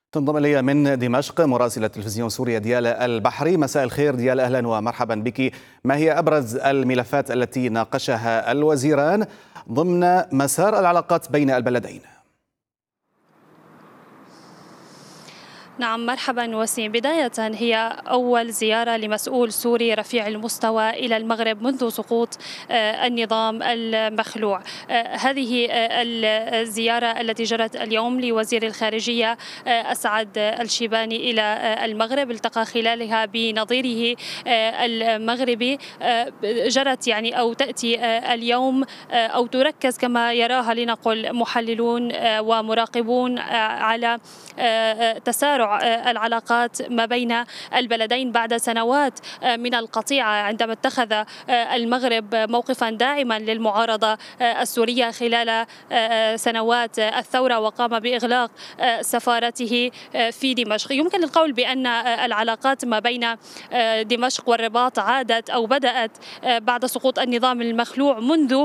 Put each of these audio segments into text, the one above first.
تنضم إلي من دمشق مراسلة تلفزيون سوريا ديالا البحري. مساء الخير ديالا، أهلا ومرحبا بك. ما هي أبرز الملفات التي ناقشها الوزيران ضمن مسار العلاقات بين البلدين؟ نعم، مرحبا وسيم. بداية هي أول زيارة لمسؤول سوري رفيع المستوى إلى المغرب منذ سقوط النظام المخلوع. هذه الزيارة التي جرت اليوم لوزير الخارجية أسعد الشيباني إلى المغرب، التقى خلالها بنظيره المغربي. جرت أو تأتي اليوم أو تركز كما يراها لنقل محللون ومراقبون على تسارع العلاقات ما بين البلدين بعد سنوات من القطيعة، عندما اتخذ المغرب موقفا داعما للمعارضة السورية خلال سنوات الثورة وقام بإغلاق سفارته في دمشق. يمكن القول بأن العلاقات ما بين دمشق والرباط عادت أو بدأت بعد سقوط النظام المخلوع منذ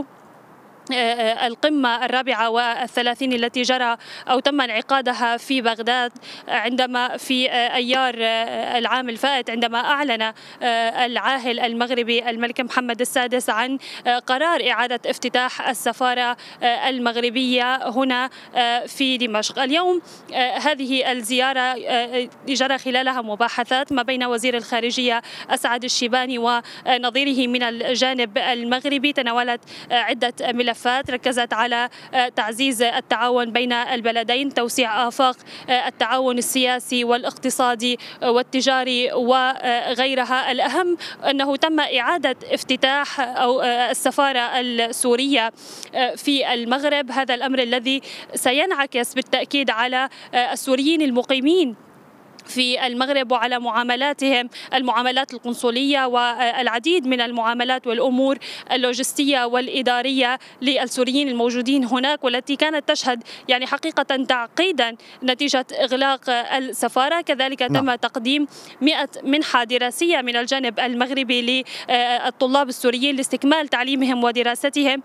القمة 34 التي جرى أو تم انعقادها في بغداد، عندما في أيار العام الفائت عندما أعلن العاهل المغربي الملك محمد السادس عن قرار إعادة افتتاح السفارة المغربية هنا في دمشق. اليوم هذه الزيارة جرى خلالها مباحثات ما بين وزير الخارجية أسعد الشيباني ونظيره من الجانب المغربي، تناولت عدة ملفات ركزت على تعزيز التعاون بين البلدين، توسيع آفاق التعاون السياسي والاقتصادي والتجاري وغيرها. الأهم أنه تم إعادة افتتاح أو السفارة السورية في المغرب. هذا الأمر الذي سينعكس بالتأكيد على السوريين المقيمين في المغرب وعلى معاملاتهم، المعاملات القنصلية والعديد من المعاملات والأمور اللوجستية والإدارية للسوريين الموجودين هناك، والتي كانت تشهد حقيقة تعقيدا نتيجة إغلاق السفارة. كذلك تم تقديم 100 منحة دراسية من الجانب المغربي للطلاب السوريين لاستكمال تعليمهم ودراستهم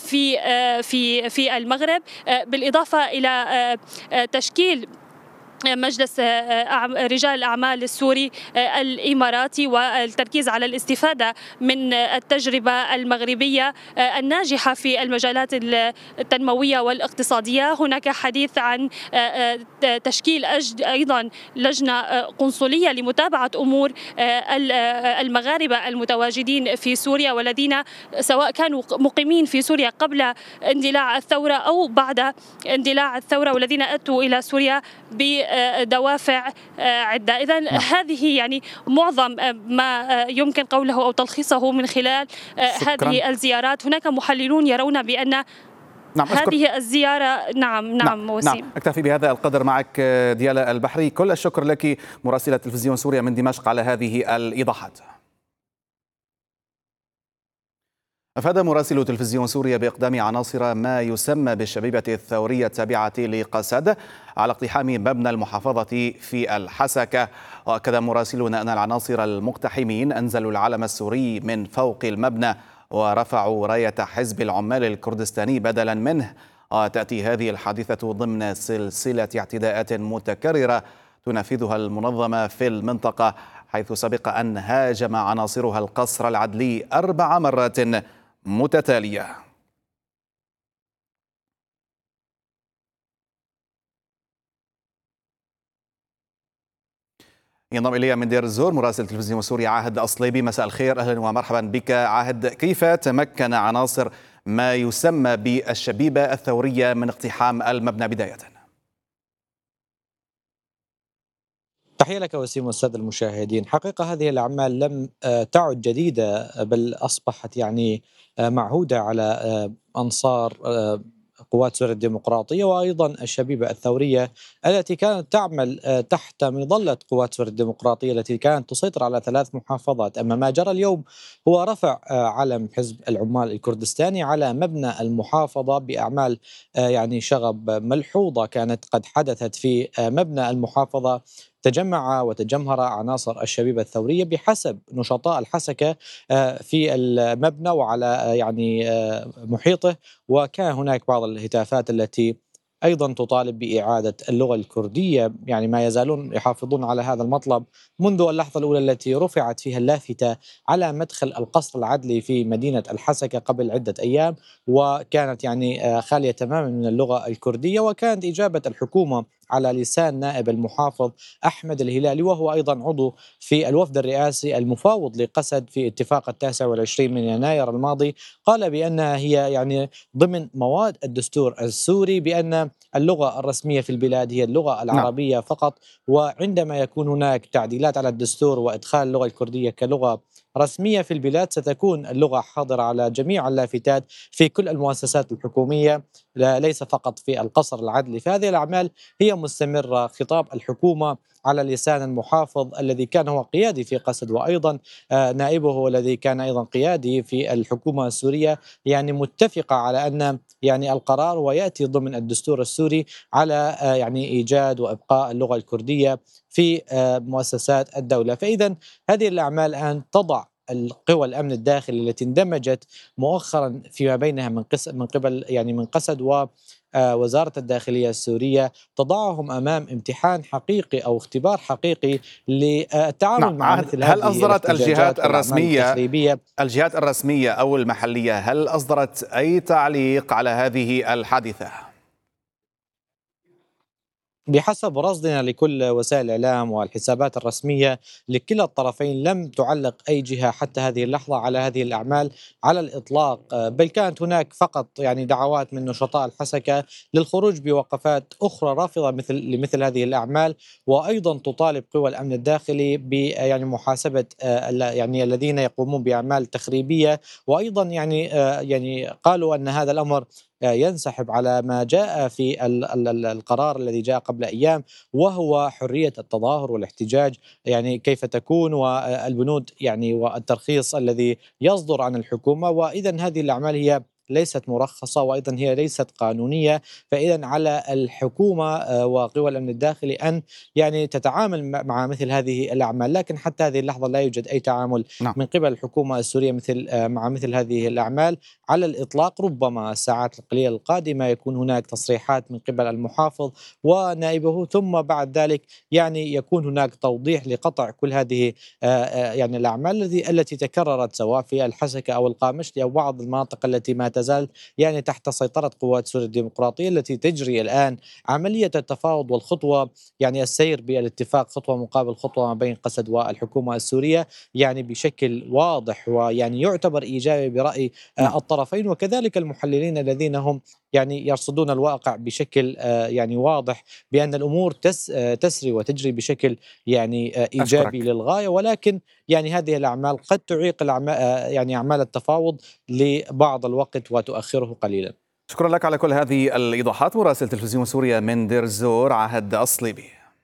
في المغرب، بالإضافة إلى تشكيل مجلس رجال الأعمال السوري الإماراتي والتركيز على الاستفادة من التجربة المغربية الناجحة في المجالات التنموية والاقتصادية. هناك حديث عن تشكيل أيضا لجنة قنصلية لمتابعة أمور المغاربة المتواجدين في سوريا والذين سواء كانوا مقيمين في سوريا قبل اندلاع الثورة أو بعد اندلاع الثورة والذين أتوا إلى سوريا بدوافع عدة. إذن هذه معظم ما يمكن قوله أو تلخيصه من خلال هذه الزيارات. هناك محللون يرون بأن هذه الزيارة نعم وسيم. أكتفي بهذا القدر معك ديالا البحري، كل الشكر لك مراسلة تلفزيون سوريا من دمشق على هذه الإيضاحات. أفاد مراسل تلفزيون سوريا بإقدام عناصر ما يسمى بالشبيبة الثورية التابعة لقسد على اقتحام مبنى المحافظة في الحسكة. وأكد مراسلون أن العناصر المقتحمين أنزلوا العلم السوري من فوق المبنى ورفعوا راية حزب العمال الكردستاني بدلا منه. تأتي هذه الحادثة ضمن سلسلة اعتداءات متكررة تنفذها المنظمة في المنطقة، حيث سبق أن هاجم عناصرها القصر العدلي 4 مرات متتالية. ينضم إلي من دير الزور مراسل تلفزيون سوريا عاهد أصليبي. مساء الخير، أهلا ومرحبا بك عاهد. كيف تمكن عناصر ما يسمى بالشبيبة الثورية من اقتحام المبنى بداية؟ تحية لك وسيم والسادة المشاهدين. حقيقة هذه الأعمال لم تعد جديدة، بل أصبحت معهودة على أنصار قوات سوريا الديمقراطية وأيضا الشبيبة الثورية التي كانت تعمل تحت مظلة قوات سوريا الديمقراطية التي كانت تسيطر على 3 محافظات. أما ما جرى اليوم هو رفع علم حزب العمال الكردستاني على مبنى المحافظة بأعمال شغب ملحوظة كانت قد حدثت في مبنى المحافظة. تجمع وتجمهر عناصر الشبيبة الثورية بحسب نشطاء الحسكة في المبنى وعلى محيطه، وكان هناك بعض الهتافات التي أيضا تطالب بإعادة اللغة الكردية، يعني ما يزالون يحافظون على هذا المطلب منذ اللحظة الأولى التي رفعت فيها اللافتة على مدخل القصر العدلي في مدينة الحسكة قبل عدة أيام، وكانت يعني خالية تماما من اللغة الكردية. وكانت إجابة الحكومة على لسان نائب المحافظ أحمد الهلالي، وهو أيضا عضو في الوفد الرئاسي المفاوض لقسد في اتفاق 29 من يناير الماضي، قال بأنها هي يعني ضمن مواد الدستور السوري بأن اللغة الرسمية في البلاد هي اللغة نعم. العربية فقط. وعندما يكون هناك تعديلات على الدستور وإدخال اللغة الكردية كلغة رسمية في البلاد، ستكون اللغة حاضرة على جميع اللافتات في كل المؤسسات الحكومية، ليس فقط في القصر العدلي. فهذه الأعمال هي مستمرة. خطاب الحكومة على لسان المحافظ الذي كان هو قيادي في قسد، وأيضا نائبه الذي كان أيضا قيادي في الحكومة السورية، يعني متفقة على أن يعني القرار ويأتي ضمن الدستور السوري على يعني إيجاد وإبقاء اللغة الكردية في مؤسسات الدولة. فإذا هذه الأعمال الآن تضع القوى الأمن الداخلي التي اندمجت مؤخرا فيما بينها من قبل يعني من قسد ووزارة الداخلية السورية، تضعهم أمام امتحان حقيقي أو اختبار حقيقي نعم. للتعامل مع مثل هل هذه أصدرت الاحتجاجات والأعمال التخريبية. الجهات الرسمية أو المحلية، هل أصدرت أي تعليق على هذه الحادثة؟ بحسب رصدنا لكل وسائل الإعلام والحسابات الرسمية لكلا الطرفين، لم تعلق أي جهة حتى هذه اللحظة على هذه الأعمال على الإطلاق، بل كانت هناك فقط يعني دعوات من نشطاء الحسكة للخروج بوقفات أخرى رافضة لمثل هذه الأعمال. وأيضا تطالب قوى الأمن الداخلي ب يعني محاسبة يعني الذين يقومون بأعمال تخريبية. وأيضا يعني قالوا أن هذا الأمر ينسحب على ما جاء في القرار الذي جاء قبل أيام، وهو حرية التظاهر والاحتجاج يعني كيف تكون، والبنود يعني والترخيص الذي يصدر عن الحكومة. وإذا هذه الأعمال هي ليست مرخصة، وأيضا هي ليست قانونية. فإذا على الحكومة وقوى الأمن الداخلي أن يعني تتعامل مع مثل هذه الأعمال، لكن حتى هذه اللحظة لا يوجد أي تعامل نعم. من قبل الحكومة السورية مع مثل هذه الأعمال على الإطلاق. ربما الساعات القليلة القادمة يكون هناك تصريحات من قبل المحافظ ونائبه، ثم بعد ذلك يعني يكون هناك توضيح لقطع كل هذه يعني الأعمال التي تكررت سواء في الحسكة أو القامشلي أو بعض المناطق التي ما تزال يعني تحت سيطرة قوات سوريا الديمقراطية، التي تجري الآن عملية التفاوض والخطوة يعني السير بالاتفاق خطوة مقابل خطوة ما بين قسد والحكومة السورية يعني بشكل واضح ويعني يعتبر إيجابي برأي نعم. الطرفين. وكذلك المحللين الذين هم يعني يرصدون الواقع بشكل يعني واضح بأن الأمور تسري وتجري بشكل يعني إيجابي أشكرك. للغاية. ولكن يعني هذه الأعمال قد تعيق يعني أعمال التفاوض لبعض الوقت وتؤخره قليلا. شكرا لك على كل هذه الإيضاحات. مراسل تلفزيون سوريا من دير الزور عهد أصليبي.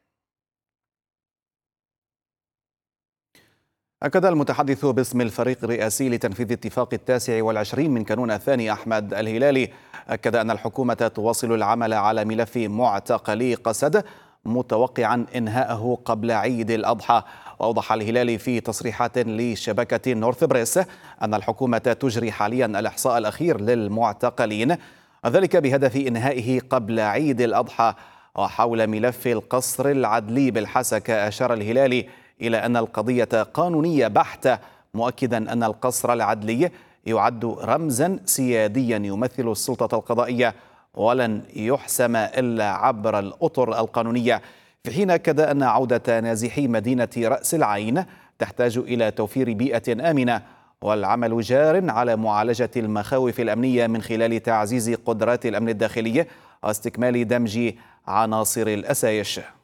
أكد المتحدث باسم الفريق الرئاسي لتنفيذ اتفاق 29 من كانون الثاني أحمد الهلالي أكد أن الحكومة تواصل العمل على ملف معتقلي قسد متوقعا إنهاءه قبل عيد الأضحى. وأوضح الهلالي في تصريحات لشبكة نورث بريس أن الحكومة تجري حاليا الإحصاء الأخير للمعتقلين، ذلك بهدف إنهائه قبل عيد الأضحى. وحول ملف القصر العدلي بالحسكة أشار الهلالي إلى أن القضية قانونية بحتة، مؤكدا أن القصر العدلي يعد رمزا سياديا يمثل السلطة القضائية ولن يحسم إلا عبر الأطر القانونية، في حين أكد أن عودة نازحي مدينة رأس العين تحتاج إلى توفير بيئة آمنة، والعمل جار على معالجة المخاوف الأمنية من خلال تعزيز قدرات الأمن الداخلي واستكمال دمج عناصر الأسايش.